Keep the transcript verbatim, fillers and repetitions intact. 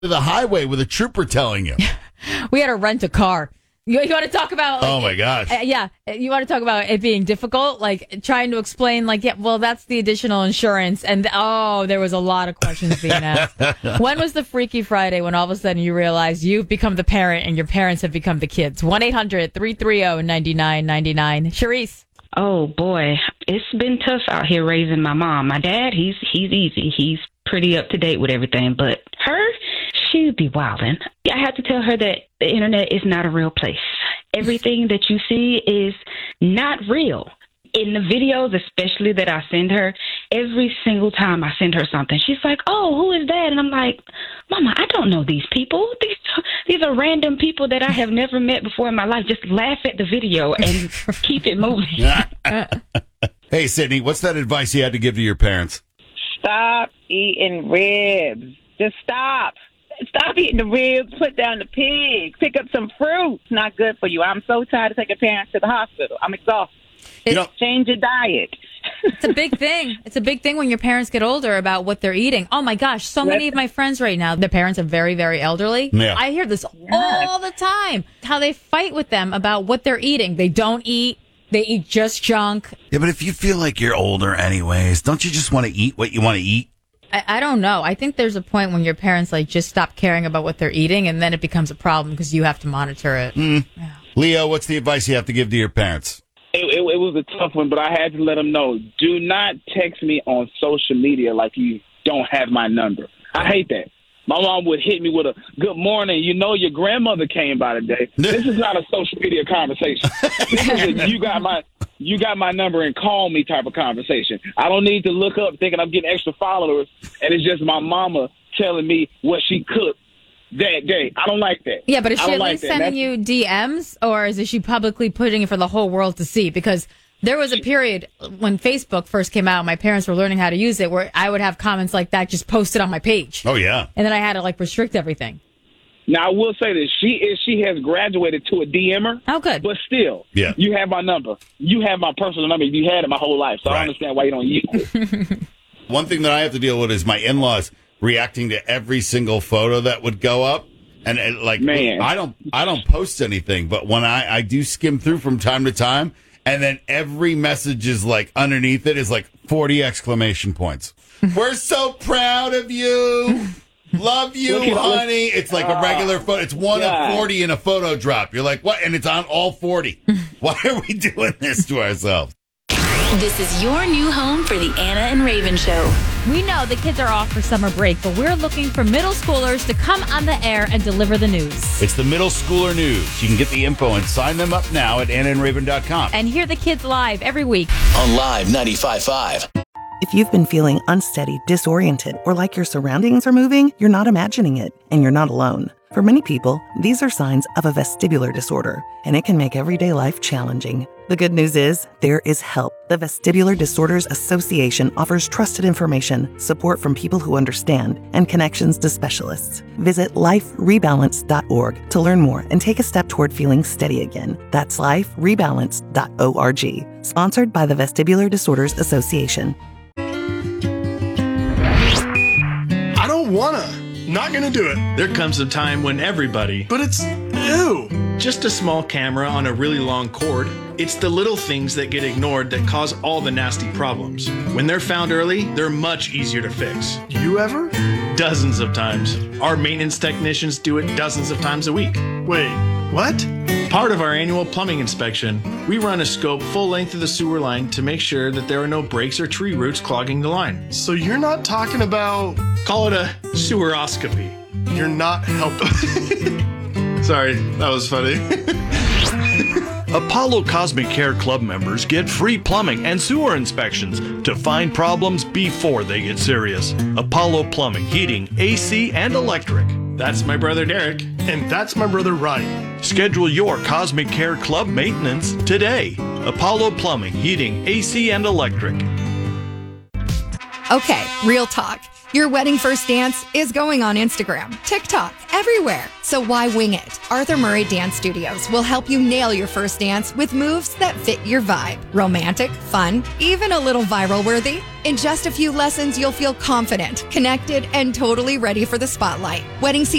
to the highway with a trooper telling you. We had to rent a car. You, you want to talk about? Like, oh my gosh! Uh, yeah, you want to talk about it being difficult, like trying to explain, like, yeah, well, that's the additional insurance, and oh, there was a lot of questions being asked. When was the Freaky Friday when all of a sudden you realize you've become the parent and your parents have become the kids? one eight hundred three three zero nine nine nine nine. Charisse. Oh boy, it's been tough out here raising my mom. My dad, he's he's easy. He's pretty up to date with everything, but her, she'd be wildin'. I have to tell her that the internet is not a real place. Everything that you see is not real. In the videos, especially that I send her, every single time I send her something, she's like, oh, who is that? And I'm like, Mama, I don't know these people. These these are random people that I have never met before in my life. Just laugh at the video and keep it moving. Hey, Sydney, what's that advice you had to give to your parents? Stop eating ribs. Just stop. Stop eating the ribs. Put down the pig. Pick up some fruit. It's not good for you. I'm so tired of taking parents to the hospital. I'm exhausted. You know, change your diet. It's a big thing. It's a big thing when your parents get older about what they're eating. Oh my gosh, so many of my friends right now, their parents are very, very elderly. Yeah. I hear this all the time. How they fight with them about what they're eating. They don't eat. They eat just junk. Yeah, but if you feel like you're older anyways, don't you just want to eat what you want to eat? I, I don't know. I think there's a point when your parents like just stop caring about what they're eating, and then it becomes a problem because you have to monitor it. Mm. Yeah. Leo, what's the advice you have to give to your parents? It, it, it was a tough one, but I had to let them know, do not text me on social media like you don't have my number. I hate that. My mom would hit me with a good morning. You know, your grandmother came by today. This is not a social media conversation. This is a, you got my you got my number and call me type of conversation. I don't need to look up thinking I'm getting extra followers, and it's just my mama telling me what she cooked that day. I don't like that. Yeah, but is I she don't at like least that. sending That's- you D Ms, or is she publicly putting it for the whole world to see? Because there was a period when Facebook first came out, my parents were learning how to use it, where I would have comments like that just posted on my page. Oh, yeah. And then I had to, like, restrict everything. Now, I will say this. She is. She has graduated to a D M-er. Oh, good. But still, yeah. You have my number. You have my personal number. You had it my whole life, so Right. I understand why you don't use it. One thing that I have to deal with is my in-laws reacting to every single photo that would go up. And, and like, Man. I don't I don't post anything, but when I, I do skim through from time to time, and then every message is like underneath it is like forty exclamation points. We're so proud of you. Love you, Look at- honey. It's like a regular photo. It's one God. of forty in a photo drop. You're like, what? And it's on all forty. Why are we doing this to ourselves? This is your new home for the Anna and Raven Show. We know the kids are off for summer break, but we're looking for middle schoolers to come on the air and deliver the news. It's the Middle Schooler News. You can get the info and sign them up now at anna and raven dot com. And hear the kids live every week. On Live ninety-five point five. If you've been feeling unsteady, disoriented, or like your surroundings are moving, you're not imagining it, and you're not alone. For many people, these are signs of a vestibular disorder, and it can make everyday life challenging. The good news is, there is help. The Vestibular Disorders Association offers trusted information, support from people who understand, and connections to specialists. Visit life rebalance dot org to learn more and take a step toward feeling steady again. That's life rebalance dot org. Sponsored by the Vestibular Disorders Association. I don't wanna. Not gonna do it. There comes a time when everybody, But it's ew. just a small camera on a really long cord. It's the little things that get ignored that cause all the nasty problems. When they're found early, they're much easier to fix. You ever? Dozens of times. Our maintenance technicians do it dozens of times a week. Wait, what? Part of our annual plumbing inspection, we run a scope full length of the sewer line to make sure that there are no breaks or tree roots clogging the line. So you're not talking about... Call it a seweroscopy. You're not helping. Sorry, that was funny. Apollo Cosmic Care Club members get free plumbing and sewer inspections to find problems before they get serious. Apollo Plumbing, Heating, A C, and Electric. That's my brother Derek. And that's my brother Ryan. Schedule your Cosmic Care Club maintenance today. Apollo Plumbing, Heating, A C, and Electric. Okay, real talk. Your wedding first dance is going on Instagram, TikTok, everywhere. So why wing it? Arthur Murray Dance Studios will help you nail your first dance with moves that fit your vibe. Romantic, fun, even a little viral worthy. In just a few lessons, you'll feel confident, connected, and totally ready for the spotlight. Wedding season